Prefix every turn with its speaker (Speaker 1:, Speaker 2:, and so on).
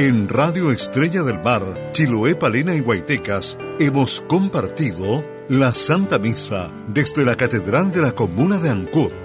Speaker 1: En Radio Estrella del Mar, Chiloé, Palena y Guaitecas hemos compartido la Santa Misa desde la Catedral de la Comuna de Ancud.